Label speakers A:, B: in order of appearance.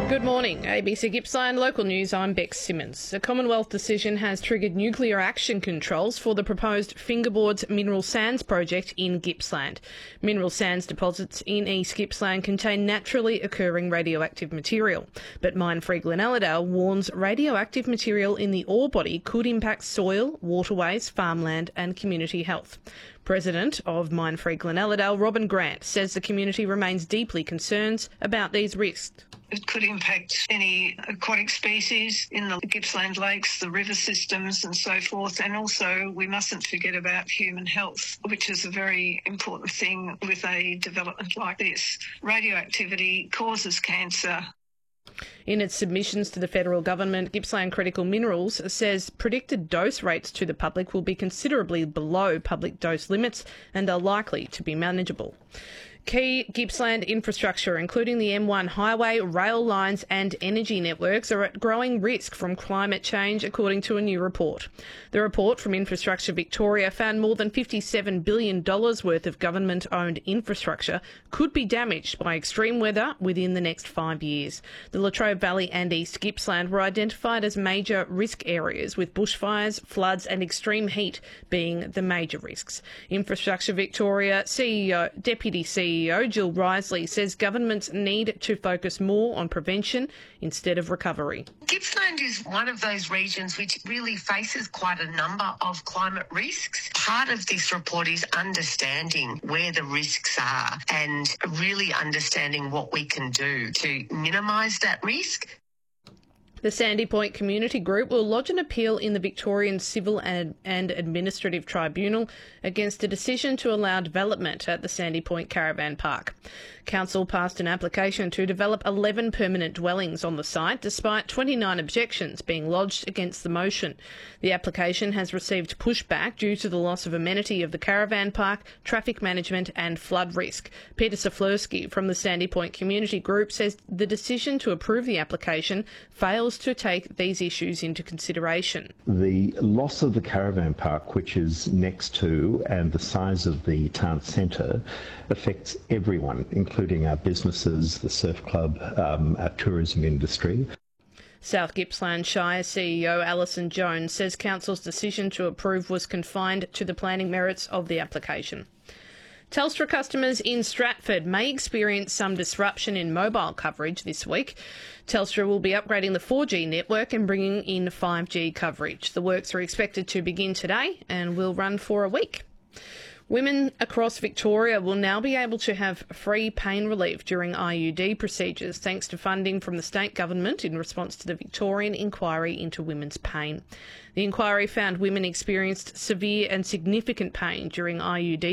A: Good morning. ABC Gippsland Local News, I'm Bex Simmons. A Commonwealth decision has triggered nuclear action controls for the proposed Fingerboards mineral sands project in Gippsland. Mineral sands deposits in East Gippsland contain naturally occurring radioactive material, but Mine Free Glenelladale warns radioactive material in the ore body could impact soil, waterways, farmland and community health. President of Mine Free Glenelladale, Robin Grant, says the community remains deeply concerned about these risks.
B: It could impact any aquatic species in the Gippsland lakes, the river systems and so forth. And also we mustn't forget about human health, which is a very important thing with a development like this. Radioactivity causes cancer.
A: In its submissions to the federal government, Gippsland Critical Minerals says predicted dose rates to the public will be considerably below public dose limits and are likely to be manageable. Key Gippsland infrastructure, including the M1 highway, rail lines and energy networks, are at growing risk from climate change, according to a new report. The report from Infrastructure Victoria found more than $57 billion worth of government-owned infrastructure could be damaged by extreme weather within the next 5 years. The Latrobe Valley and East Gippsland were identified as major risk areas, with bushfires, floods and extreme heat being the major risks. Infrastructure Victoria Deputy CEO Jill Risley says governments need to focus more on prevention instead of recovery.
C: Gippsland is one of those regions which really faces quite a number of climate risks. Part of this report is understanding where the risks are and really understanding what we can do to minimise that risk.
A: The Sandy Point Community Group will lodge an appeal in the Victorian Civil and Administrative Tribunal against a decision to allow development at the Sandy Point Caravan Park. Council passed an application to develop 11 permanent dwellings on the site, despite 29 objections being lodged against the motion. The application has received pushback due to the loss of amenity of the caravan park, traffic management and flood risk. Peter Saflersky from the Sandy Point Community Group says the decision to approve the application fails to take these issues into consideration.
D: The loss of the caravan park, which is next to and the size of the town centre, affects everyone, including our businesses, the surf club, our tourism industry.
A: South Gippsland Shire CEO Alison Jones says Council's decision to approve was confined to the planning merits of the application. Telstra customers in Stratford may experience some disruption in mobile coverage this week. Telstra will be upgrading the 4G network and bringing in 5G coverage. The works are expected to begin today and will run for a week. Women across Victoria will now be able to have free pain relief during IUD procedures thanks to funding from the state government in response to the Victorian inquiry into women's pain. The inquiry found women experienced severe and significant pain during IUD